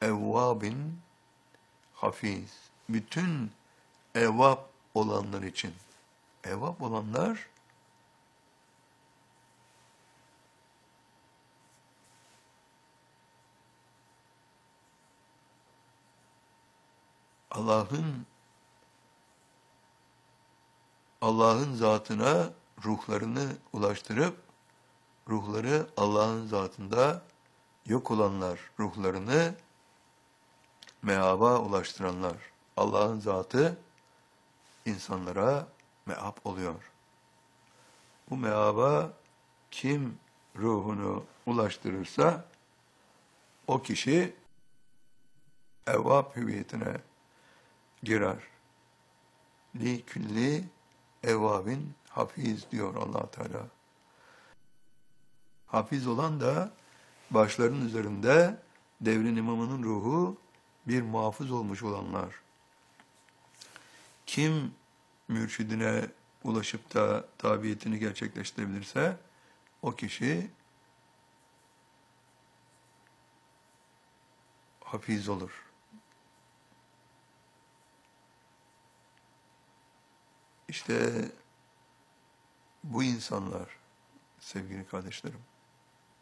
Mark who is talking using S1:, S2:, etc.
S1: evvabin hafiz. Bütün evvab olanlar için. Evvab olanlar Allah'ın zatına ruhlarını ulaştırıp ruhları Allah'ın zatında yok olanlar, ruhlarını meaba ulaştıranlar. Allah'ın zatı insanlara meab oluyor. Bu meaba kim ruhunu ulaştırırsa o kişi evvab hüviyetine girer. Li külli evvabin hafiz diyor Allah Teala. Hafiz olan da başların üzerinde devrin imamının ruhu bir muhafız olmuş olanlar. Kim mürşidine ulaşıp da tabiyetini gerçekleştirebilirse o kişi hafiz olur. İşte bu insanlar sevgili kardeşlerim.